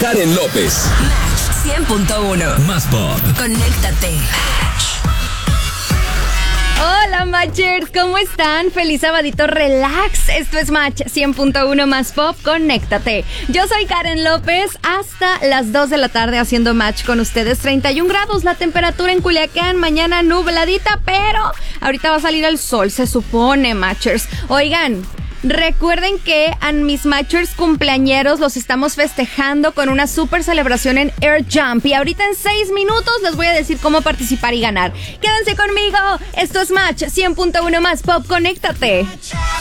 Karen López. Match 100.1. Más pop. Conéctate. Hola Matchers, ¿cómo están? Feliz sabadito, relax. Esto es Match 100.1 Más Pop, conéctate. Yo soy Karen López, hasta las 2 de la tarde haciendo Match con ustedes. 31 grados la temperatura en Culiacán, mañana nubladita, pero ahorita va a salir el sol, se supone, Matchers. Oigan, recuerden que a mis Matchers cumpleañeros los estamos festejando con una super celebración en Air Jump. Y ahorita en 6 minutos les voy a decir cómo participar y ganar. Quédense conmigo. Esto es Match 100.1 Más Pop. Conéctate.